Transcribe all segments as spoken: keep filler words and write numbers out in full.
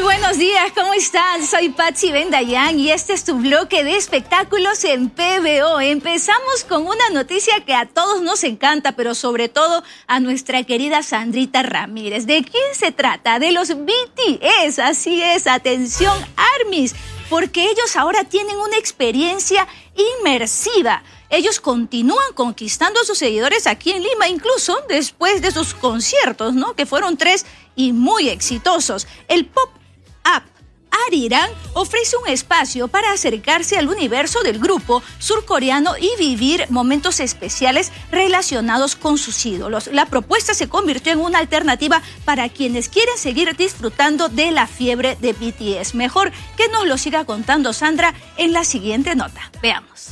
buenos días, ¿cómo están? Soy Patsy Bendayan y este es tu bloque de espectáculos en P B O. Empezamos con una noticia que a todos nos encanta, pero sobre todo a nuestra querida Sandrita Ramírez. ¿De quién se trata? De los B T S, así es, atención ARMYs, porque ellos ahora tienen una experiencia inmersiva. Ellos continúan conquistando a sus seguidores aquí en Lima, incluso después de sus conciertos, ¿no? Que fueron tres y muy exitosos. El Pop-Up Arirang ofrece un espacio para acercarse al universo del grupo surcoreano y vivir momentos especiales relacionados con sus ídolos. La propuesta se convirtió en una alternativa para quienes quieren seguir disfrutando de la fiebre de B T S. Mejor que nos lo siga contando Sandra en la siguiente nota. Veamos.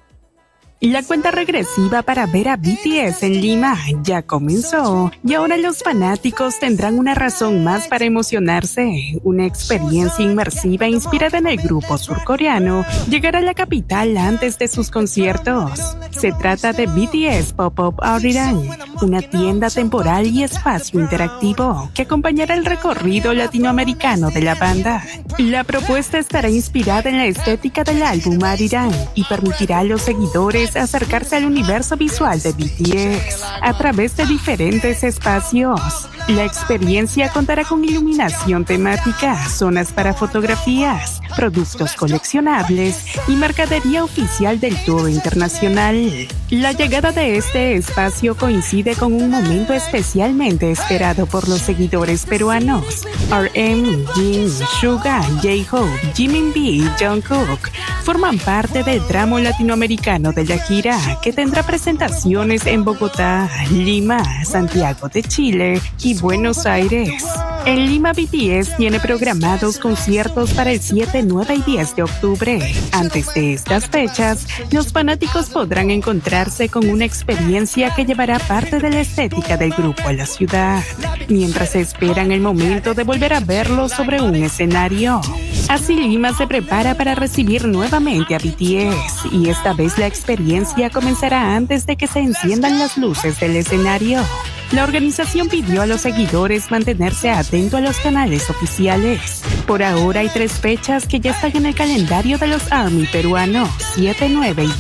La cuenta regresiva para ver a B T S en Lima ya comenzó y ahora los fanáticos tendrán una razón más para emocionarse. Una experiencia inmersiva inspirada en el grupo surcoreano llegará a la capital antes de sus conciertos. Se trata de B T S Pop-Up Arirang, una tienda temporal y espacio interactivo que acompañará el recorrido latinoamericano de la banda. La propuesta estará inspirada en la estética del álbum Arirang y permitirá a los seguidores acercarse al universo visual de B T S a través de diferentes espacios. La experiencia contará con iluminación temática, zonas para fotografías, productos coleccionables y mercadería oficial del tour internacional. La llegada de este espacio coincide con un momento especialmente esperado por los seguidores peruanos. R M, Jin, Suga, J-Hope, Jimin B y Jungkook forman parte del tramo latinoamericano de la gira, que tendrá presentaciones en Bogotá, Lima, Santiago de Chile y Buenos Aires. En Lima, B T S tiene programados conciertos para el siete, nueve y diez de octubre. Antes de estas fechas, los fanáticos podrán encontrarse con una experiencia que llevará parte de la estética del grupo a la ciudad, mientras esperan el momento de volver a verlo sobre un escenario. Así Lima se prepara para recibir nuevamente a B T S y esta vez la experiencia comenzará antes de que se enciendan las luces del escenario. La organización pidió a los seguidores mantenerse atento a los canales oficiales. Por ahora hay tres fechas que ya están en el calendario de los ARMY peruanos, siete, nueve y